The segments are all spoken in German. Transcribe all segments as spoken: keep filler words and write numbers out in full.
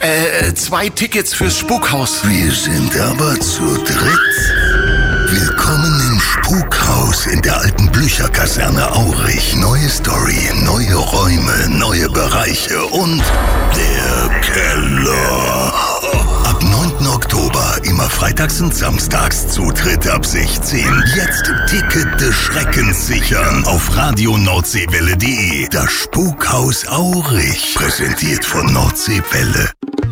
Äh, zwei Tickets fürs Spukhaus. Wir sind aber zu dritt. Willkommen im Spukhaus in der alten Blücherkaserne Aurich. Neue Story, neue Räume, neue Bereiche und der Keller. Ab neunten Oktober, immer freitags und samstags, Zutritt ab sechzehn. Jetzt Ticket des Schreckens sichern auf radio nordseewelle punkt de. Das Spukhaus Aurich, präsentiert von Nordseewelle.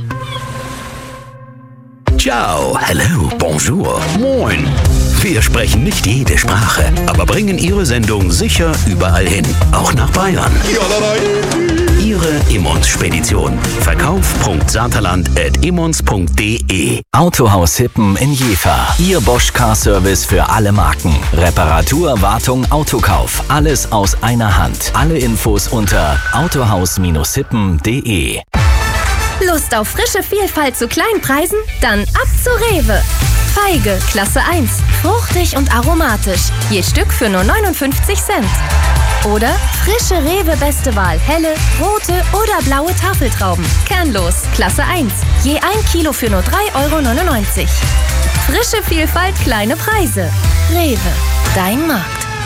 Ciao, hello, bonjour, moin. Wir sprechen nicht jede Sprache, aber bringen Ihre Sendung sicher überall hin, auch nach Bayern. Ihre Immons-Spedition. Verkauf.saterland at immons punkt de. Autohaus Hippen in Jever. Ihr Bosch Car Service für alle Marken. Reparatur, Wartung, Autokauf. Alles aus einer Hand. Alle Infos unter autohaus Bindestrich hippen punkt de. Lust auf frische Vielfalt zu kleinen Preisen? Dann ab zu Rewe. Feige, Klasse eins. Fruchtig und aromatisch. Je Stück für nur neunundfünfzig Cent. Oder frische Rewe Beste Wahl. Helle, rote oder blaue Tafeltrauben. Kernlos, Klasse eins. Je ein Kilo für nur drei Euro neunundneunzig. Frische Vielfalt, kleine Preise. Rewe, dein Markt.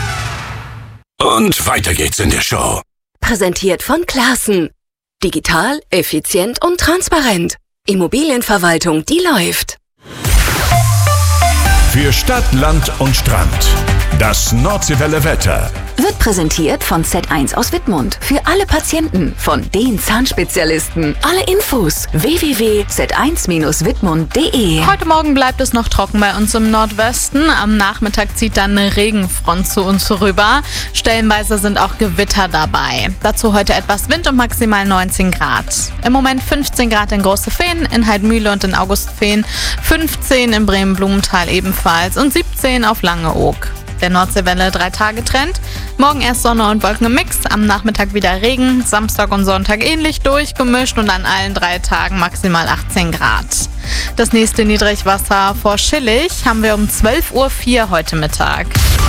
Und weiter geht's in der Show. Präsentiert von Classen. Digital, effizient und transparent. Immobilienverwaltung, die läuft. Für Stadt, Land und Strand. Das Nordseewelle Wetter. Wird präsentiert von Z eins aus Wittmund. Für alle Patienten, von den Zahnspezialisten. Alle Infos w w w punkt z eins bindestrich wittmund punkt de. Heute Morgen bleibt es noch trocken bei uns im Nordwesten. Am Nachmittag zieht dann eine Regenfront zu uns rüber. Stellenweise sind auch Gewitter dabei. Dazu heute etwas Wind und maximal neunzehn Grad. Im Moment fünfzehn Grad in Großefehn, in Heidmühle und in Augustfehn, fünfzehn in Bremen-Blumenthal ebenfalls und siebzehn auf Langeoog. Der Nordseewelle drei Tage Trend. Morgen erst Sonne und Wolken im Mix, am Nachmittag wieder Regen, Samstag und Sonntag ähnlich durchgemischt und an allen drei Tagen maximal achtzehn Grad. Das nächste Niedrigwasser vor Schillig haben wir um zwölf Uhr vier heute Mittag.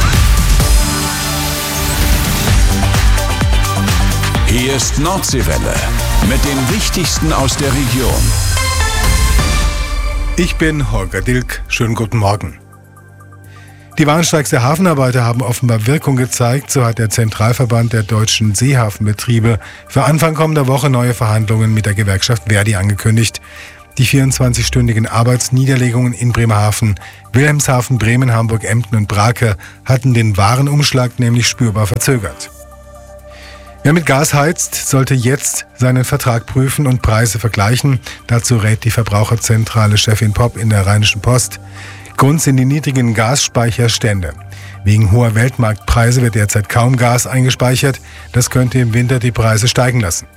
Hier ist Nordseewelle mit dem Wichtigsten aus der Region. Ich bin Holger Dilk. Schönen guten Morgen. Die Warnstreiks der Hafenarbeiter haben offenbar Wirkung gezeigt. So hat der Zentralverband der deutschen Seehafenbetriebe für Anfang kommender Woche neue Verhandlungen mit der Gewerkschaft Verdi angekündigt. Die vierundzwanzigstündigen Arbeitsniederlegungen in Bremerhaven, Wilhelmshaven, Bremen, Hamburg, Emden und Brake hatten den Warenumschlag nämlich spürbar verzögert. Wer mit Gas heizt, sollte jetzt seinen Vertrag prüfen und Preise vergleichen. Dazu rät die Verbraucherzentrale Chefin Popp in der Rheinischen Post. Grund sind die niedrigen Gasspeicherstände. Wegen hoher Weltmarktpreise wird derzeit kaum Gas eingespeichert. Das könnte im Winter die Preise steigen lassen.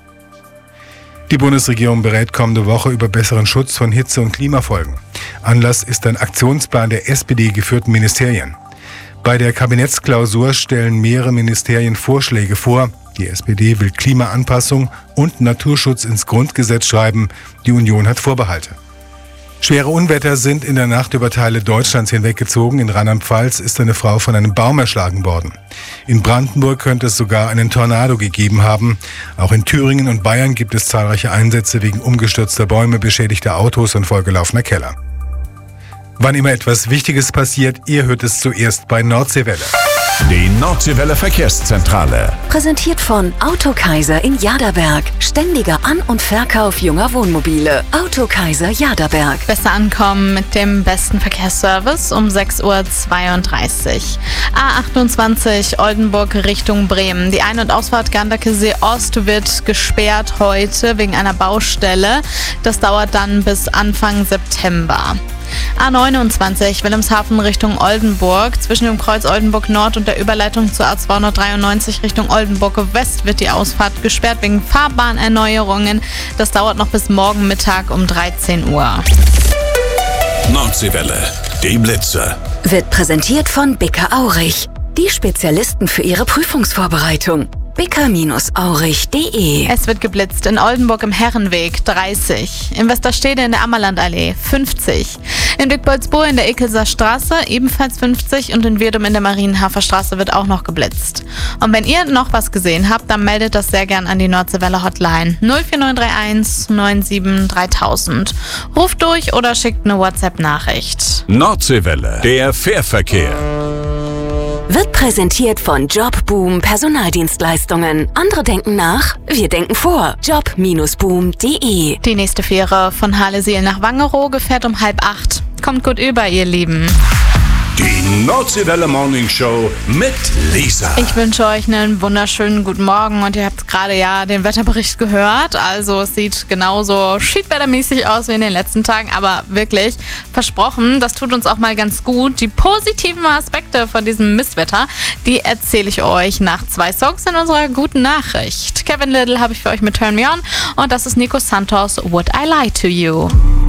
Die Bundesregierung berät kommende Woche über besseren Schutz von Hitze- und Klimafolgen. Anlass ist ein Aktionsplan der S P D-geführten Ministerien. Bei der Kabinettsklausur stellen mehrere Ministerien Vorschläge vor. Die S P D will Klimaanpassung und Naturschutz ins Grundgesetz schreiben. Die Union hat Vorbehalte. Schwere Unwetter sind in der Nacht über Teile Deutschlands hinweggezogen. In Rheinland-Pfalz ist eine Frau von einem Baum erschlagen worden. In Brandenburg könnte es sogar einen Tornado gegeben haben. Auch in Thüringen und Bayern gibt es zahlreiche Einsätze wegen umgestürzter Bäume, beschädigter Autos und vollgelaufener Keller. Wann immer etwas Wichtiges passiert, ihr hört es zuerst bei Nordseewelle. Die Nordseewelle Verkehrszentrale. Präsentiert von Autokaiser in Jaderberg. Ständiger An- und Verkauf junger Wohnmobile. Autokaiser Jaderberg. Besser ankommen mit dem besten Verkehrsservice um sechs Uhr zweiunddreißig. A achtundzwanzig Oldenburg Richtung Bremen. Die Ein- und Ausfahrt Ganderkesee Ost wird gesperrt heute wegen einer Baustelle. Das dauert dann bis Anfang September. A neunundzwanzig Wilhelmshaven Richtung Oldenburg. Zwischen dem Kreuz Oldenburg Nord und der Überleitung zur A zweihundertdreiundneunzig Richtung Oldenburg West wird die Ausfahrt gesperrt wegen Fahrbahnerneuerungen. Das dauert noch bis morgen Mittag um dreizehn Uhr. Nordseewelle, die Blitze. Wird präsentiert von Bicker Aurich. Die Spezialisten für ihre Prüfungsvorbereitung. bicker Bindestrich aurich punkt de. Es wird geblitzt in Oldenburg im Herrenweg dreißig, in Westerstede in der Ammerlandallee fünfzig, in Dickbolzbohr in der Ekelser Straße ebenfalls fünfzig und in Wirdum in der Marienhafer Straße wird auch noch geblitzt. Und wenn ihr noch was gesehen habt, dann meldet das sehr gern an die Nordseewelle Hotline null vier neun drei eins neun sieben dreitausend. Ruft durch oder schickt eine WhatsApp-Nachricht. Nordseewelle, der Fährverkehr. Wird präsentiert von Jobboom Personaldienstleistungen. Andere denken nach, wir denken vor. job Bindestrich boom punkt de. Die nächste Fähre von Haleseel nach Wangerooge fährt um halb acht. Kommt gut über, ihr Lieben. Die Nordseewelle Morning Show mit Lisa. Ich wünsche euch einen wunderschönen guten Morgen und ihr habt gerade ja den Wetterbericht gehört. Also es sieht genauso schiedwettermäßig aus wie in den letzten Tagen, aber wirklich versprochen, das tut uns auch mal ganz gut. Die positiven Aspekte von diesem Mistwetter, die erzähle ich euch nach zwei Songs in unserer guten Nachricht. Kevin Little habe ich für euch mit Turn Me On und das ist Nico Santos, Would I Lie to You.